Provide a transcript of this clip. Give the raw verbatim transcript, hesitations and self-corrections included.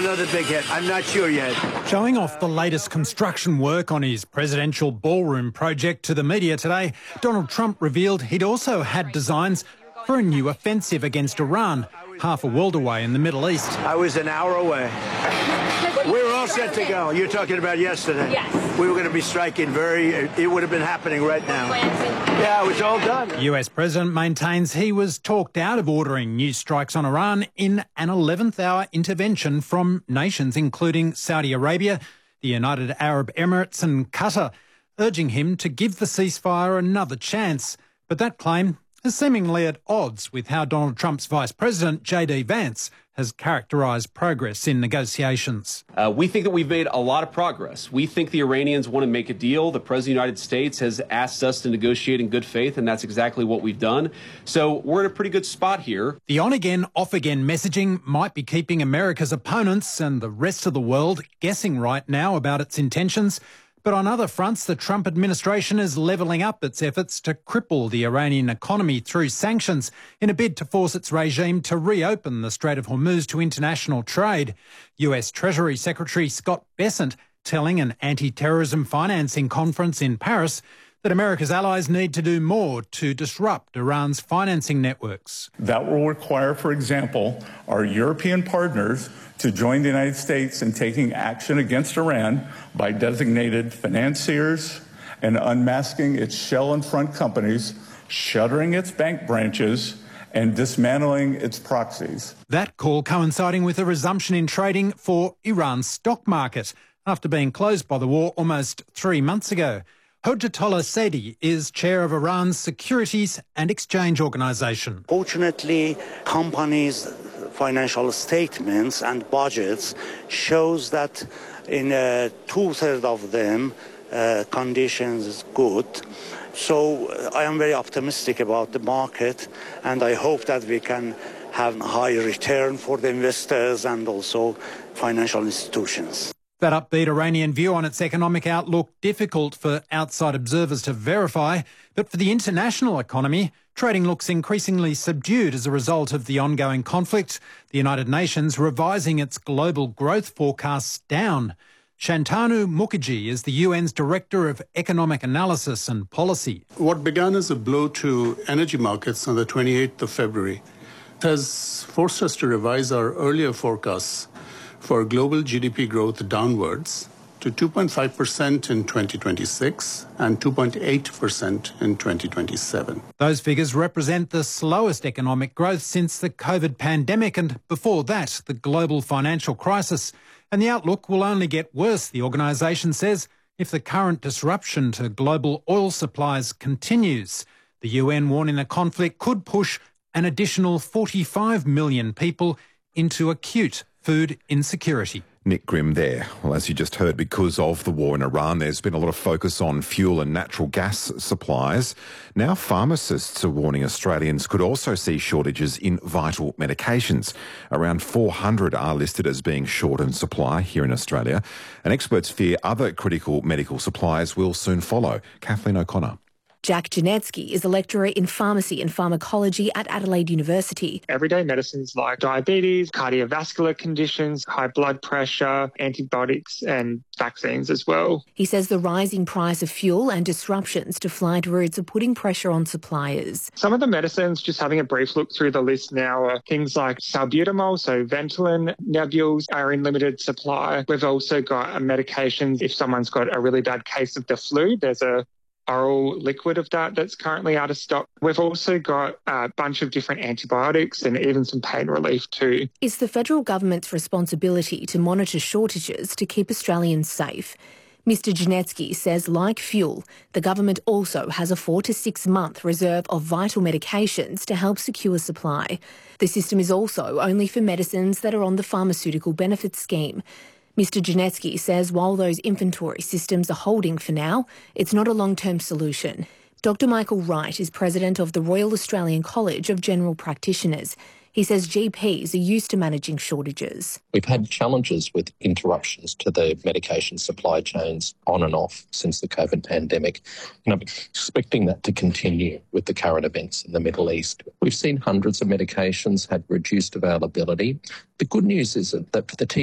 another big hit. I'm not sure yet. Showing off the latest construction work on his presidential ballroom project to the media today, Donald Trump revealed he'd also had designs for a new offensive against Iran, half a world away in the Middle East. I was an hour away. We were all set to go. You're talking about yesterday. Yes. We were going to be striking very, it would have been happening right now. Yeah, it was all done. The U S president maintains he was talked out of ordering new strikes on Iran in an eleventh hour intervention from nations including Saudi Arabia, the United Arab Emirates and Qatar, urging him to give the ceasefire another chance. But that claim is seemingly at odds with how Donald Trump's Vice President, J D Vance, has characterised progress in negotiations. Uh, we think that we've made a lot of progress. We think the Iranians want to make a deal. The President of the United States has asked us to negotiate in good faith, and that's exactly what we've done. So we're in a pretty good spot here. The on-again, off-again messaging might be keeping America's opponents and the rest of the world guessing right now about its intentions. But on other fronts, the Trump administration is levelling up its efforts to cripple the Iranian economy through sanctions in a bid to force its regime to reopen the Strait of Hormuz to international trade. U S Treasury Secretary Scott Bessent telling an anti-terrorism financing conference in Paris that America's allies need to do more to disrupt Iran's financing networks. That will require, for example, our European partners to join the United States in taking action against Iran by designated financiers and unmasking its shell and front companies, shuttering its bank branches, and dismantling its proxies. That call coinciding with a resumption in trading for Iran's stock market after being closed by the war almost three months ago. Hojatollah Sedi is chair of Iran's Securities and Exchange Organization. Fortunately, companies' financial statements and budgets shows that in uh, two-thirds of them, uh, conditions is good. So uh, I am very optimistic about the market, and I hope that we can have a high return for the investors and also financial institutions. That upbeat Iranian view on its economic outlook difficult for outside observers to verify, but for the international economy, trading looks increasingly subdued as a result of the ongoing conflict, the United Nations revising its global growth forecasts down. Shantanu Mukherjee is the U N's Director of Economic Analysis and Policy. What began as a blow to energy markets on the twenty-eighth of February has forced us to revise our earlier forecasts for global G D P growth downwards to two point five percent in twenty twenty-six and two point eight percent in twenty twenty-seven. Those figures represent the slowest economic growth since the COVID pandemic and, before that, the global financial crisis. And the outlook will only get worse, the organisation says, if the current disruption to global oil supplies continues. The U N warning the conflict could push an additional forty-five million people into acute food insecurity. Nick Grimm there. Well, as you just heard, because of the war in Iran, there's been a lot of focus on fuel and natural gas supplies. Now pharmacists are warning Australians could also see shortages in vital medications. Around four hundred are listed as being short in supply here in Australia, and experts fear other critical medical supplies will soon follow. Kathleen O'Connor. Jack Janetsky is a lecturer in pharmacy and pharmacology at Adelaide University. Everyday medicines like diabetes, cardiovascular conditions, high blood pressure, antibiotics and vaccines as well. He says the rising price of fuel and disruptions to flight routes are putting pressure on suppliers. Some of the medicines, just having a brief look through the list now, are things like salbutamol, so Ventolin, Nebules are in limited supply. We've also got medications if someone's got a really bad case of the flu. There's a oral liquid of that that's currently out of stock. We've also got a bunch of different antibiotics and even some pain relief too. It's the federal government's responsibility to monitor shortages to keep Australians safe. Mister Janetsky says, like fuel, the government also has a four to six month reserve of vital medications to help secure supply. The system is also only for medicines that are on the Pharmaceutical Benefits Scheme. Mister Janetsky says while those inventory systems are holding for now, it's not a long-term solution. Doctor Michael Wright is president of the Royal Australian College of General Practitioners. He says G Ps are used to managing shortages. We've had challenges with interruptions to the medication supply chains on and off since the COVID pandemic. And I'm expecting that to continue with the current events in the Middle East. We've seen hundreds of medications had reduced availability. The good news is that for the T